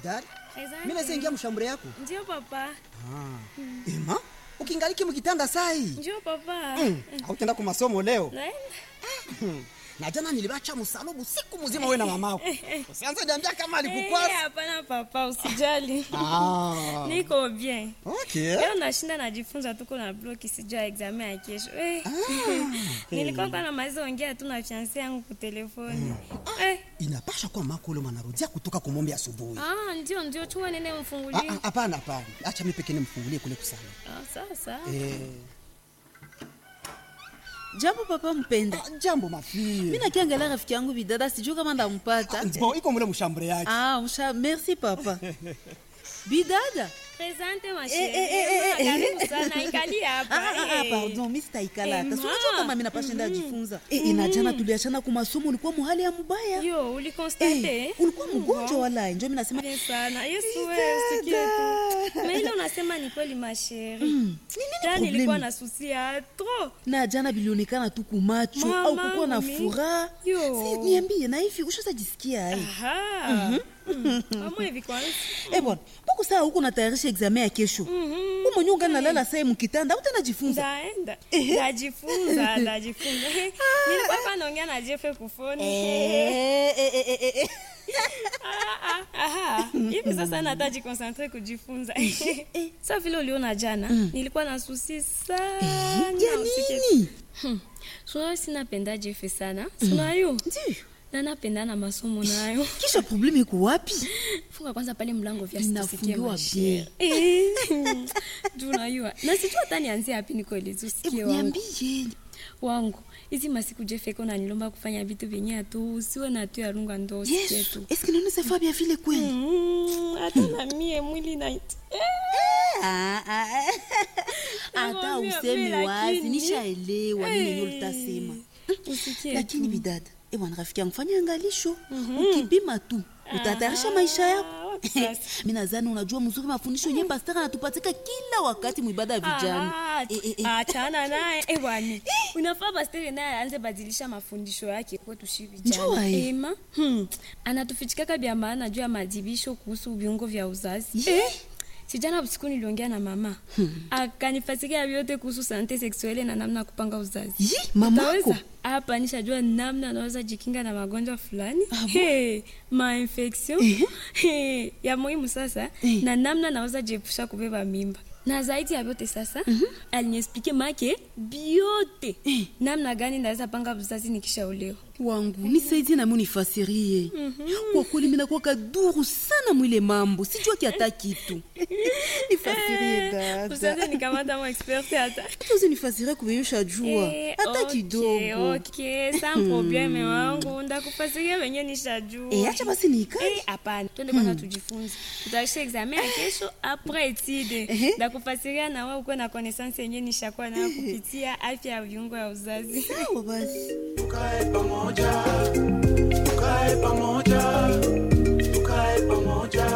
daktari. Exactly. Mimi naingia mshambure yako. Ndio papa. Ema, ukingaliki mkitanda sai. Ndio papa. Hautaenda kwa masomo leo. Naenda. Na jana nilibacha msalubu siku mzima wewe na mamako. Usianze niambia kama alikukwasa. Hapana papa, usijali. Niko bien. Okay. Leo nashinda najifunza tuko na bloki sijua examen ya kesho. Nilikuwa na maizo ongea tu na fiancé yangu kwa telefoni. Inapasha kwa mako leo manarudia kutoka kumombe asubuhi. Ndio chuma nene mfungulie. Hapana. Acha mimi pekee nimfungulie kule kusana. Sasa. Jambo papa mpenda. Jambo mafie. Mimi nakiangalia rafiki yangu bidada sijui kama ndampata. Ndio iko mule mshambure yake. Merci papa. Bidada. Presente ma chérie. Karibu sana ikali hapa. Pardon, mimi sitaikala hata. Sio kama mimi napashinda jifunza. Inajana tuliachana kwa masomo ulikuwa muhali ya mbaya. Yo, ulikonstate? Ulikuwa mgonjwa wala njoo mimi nasema sana. Yesu wewe usikie tu. Mimi leo nasema ni kweli ma chérie. Nini nilikuwa na susi ya trop. Na jana bilionekana tu kumacho au kukuwa na furaha. Si niambie na hivi ushazajisikia ai. Kama hivi kwanza. Bwana, mbona saa huko natayarisha examen ya kesho? Wewe mwenyewe ungalala saa mkitanda, utanajifunza. Ndajifunza. Nilikuwa hapa naongea na Jeff kufoni. Hivi sasa nataji concentrate kujifunza. Sasa vile uliona jana, nilikuwa na susi sana. Ya nini? Sio sinapenda Jeff sana. Sio Ndio. Na napenda na masomo nayo. Kisha problemi iko wapi? Funga kwanza pale mlango vya sisikie mashie. Tunayua. Na sijui hata nianzie wapi nikoeleza usikie wangu. Niambie. Wangu. Hizi masiku Jeffeko na nilomba kufanya vitu vyenye tu usiwe na tu ya runga ndo usikie tu. Est-ce que nous ne savons bien vile kweli? Hata na mie mwili na Hata usemi wazi nishaelewa nini ulitasema. Usikie. Lakini bidada bwana rafiki yangu fanya angalisho. Ukipima tu utatayarisha maisha yako. Mimi nadhani unajua mzuri mafundisho yenyewe pastor anatupatika kila wakati muibada ya vijana. Achana naye bwana. Unafaa pastor naye aanze badilisha mafundisho yake kwetu sisi vijana. Ema anatufichika bia maana juu ya madibisho kuhusu viungo vya uzazi. Sijana usiku niliongea na mama. Akanifasikia vyote kuhusu sante sexuelle na namna kupanga uzazi. Mamako hapa nishajua namna naweza jikinga na magonjwa fulani. Ma-infection. Ya muhimu sasa na namna naweza jiepusha kubeba mimba. Na zaidi ya vyote sasa aliniexplique make biote namna gani naweza panga uzazi nikishaolewa. Wangu nisaidie na mimi nifasirie. Kwa kweli mimi nakuwa kaduru sana mwile mambo. Sijua kiata kitu. Nifasirie dada. Usaze nikamata mo expert hata. Tuzi nifasirie kubeyusha jua. Hata kidogo. Okay, sans probleme wangu. Ndakufasiria wenye nishajua. Acha basi nikae. Hapana. Twende kwanza tujifunze. Tutaisha examen ya kesho après étude. Ndakufasiria na wewe uko na connaissance yenye nishakuwa nayo kupitia afya ya viungo ya uzazi. Sawa basi. Tukae pamoja.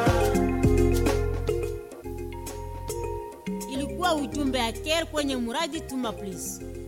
Ilikuwa ujumbe ya Care kwenye muradi Tuma Please.